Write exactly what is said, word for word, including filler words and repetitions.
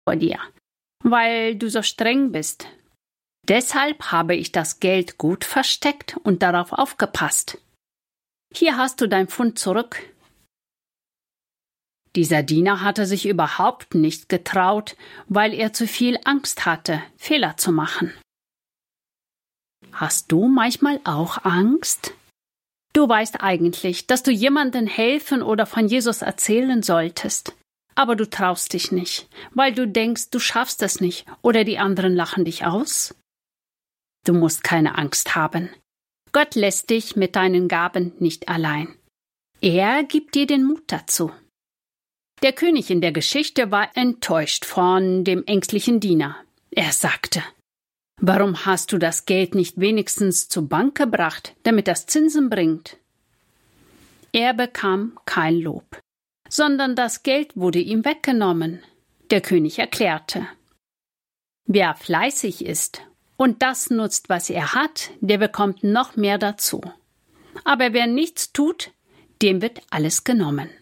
vor dir, weil du so streng bist. Deshalb habe ich das Geld gut versteckt und darauf aufgepasst. Hier hast du dein Pfund zurück. Dieser Diener hatte sich überhaupt nicht getraut, weil er zu viel Angst hatte, Fehler zu machen. Hast du manchmal auch Angst? Du weißt eigentlich, dass du jemandem helfen oder von Jesus erzählen solltest, aber du traust dich nicht, weil du denkst, du schaffst es nicht oder die anderen lachen dich aus? Du musst keine Angst haben. Gott lässt dich mit deinen Gaben nicht allein. Er gibt dir den Mut dazu. Der König in der Geschichte war enttäuscht von dem ängstlichen Diener. Er sagte: Warum hast du das Geld nicht wenigstens zur Bank gebracht, damit das Zinsen bringt? Er bekam kein Lob, sondern das Geld wurde ihm weggenommen. Der König erklärte: Wer fleißig ist und das nutzt, was er hat, der bekommt noch mehr dazu. Aber wer nichts tut, dem wird alles genommen.